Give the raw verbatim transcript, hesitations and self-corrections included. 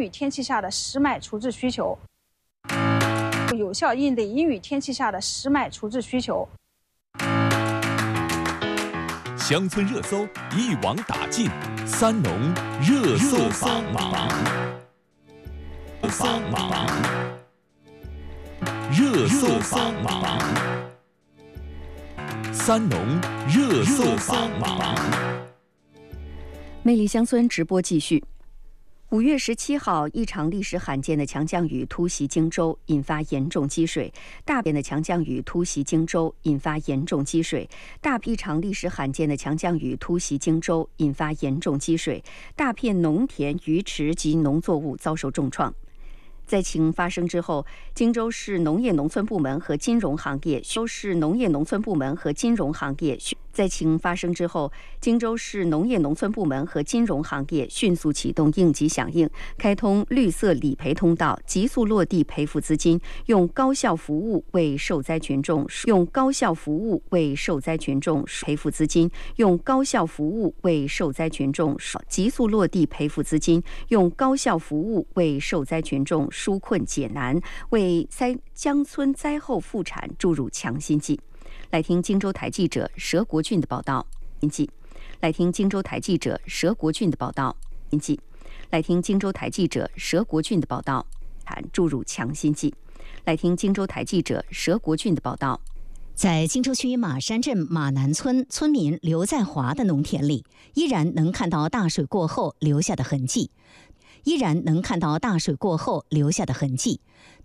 雨天气下的湿霾处置需求，有效应对阴雨天气下的湿霾处置需求。 乡村热搜一网打尽，三农热搜榜榜，榜榜，热搜榜榜，三农热搜榜榜。 魅力乡村直播继续。五月十七号，一场历史罕见的强降雨突袭荆州，引发严重积水。大片的强降雨突袭荆州，引发严重积水。大一场历史罕见的强降雨突袭荆州，引发严重积水。大片农田、鱼池及农作物遭受重创。灾情发生之后，荆州市农业农村部门和金融行业，州市农业农村部门和金融行业。灾情发生之后，荆州市农业农村部门和金融行业迅速启动应急响应，开通绿色理赔通道，急速落地赔付资金，用高效服务为受灾群众用高效服务为受灾群众赔付资金，用高效服务为受灾群众急速落地赔付资金，用高效服务为受灾群众纾困解难，为灾江村灾后复产注入强心剂。来听荆州台记者佘国俊的报道。来听荆州台记者佘国俊的报道。来听荆州台记者佘国俊的报道。注入强心剂。来听荆州台记者佘国俊的报道。 在荆州区马山镇马南村村民刘在华的农田里，依然能看到大水过后留下的痕迹，依然能看到大水过后留下的痕迹。